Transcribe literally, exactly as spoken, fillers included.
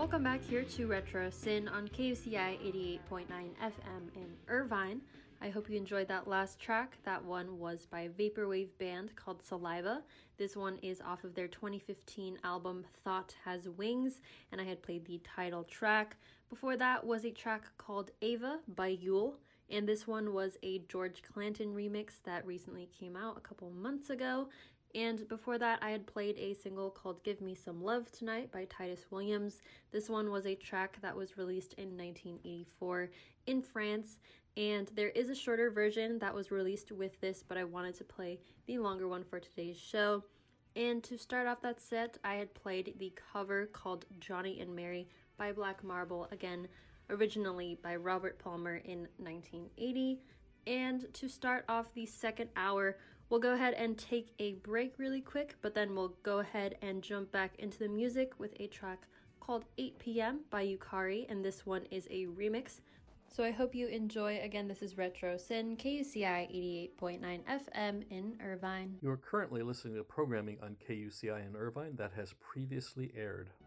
Welcome back here to Retro Sin on K U C I eighty-eight point nine F M in Irvine. I hope you enjoyed that last track. That one was by Vaporwave band called Saliva. This one is off of their twenty fifteen album Thought Has Wings, and I had played the title track. Before that was a track called Ava by Yule, and this one was a George Clanton remix that recently came out a couple months ago. And before that, I had played a single called Give Me Some Love Tonight by Titus Williams. This one was a track that was released in nineteen eighty-four in France, and there is a shorter version that was released with this, but I wanted to play the longer one for today's show. And to start off that set, I had played the cover called Johnny and Mary by Black Marble, again, originally by Robert Palmer in nineteen eighty. And to start off the second hour, we'll go ahead and take a break really quick, but then we'll go ahead and jump back into the music with a track called eight p m by Yukari, and this one is a remix. So I hope you enjoy. Again, this is Retro Sin, K U C I eighty-eight point nine F M in Irvine. You are currently listening to programming on K U C I in Irvine that has previously aired.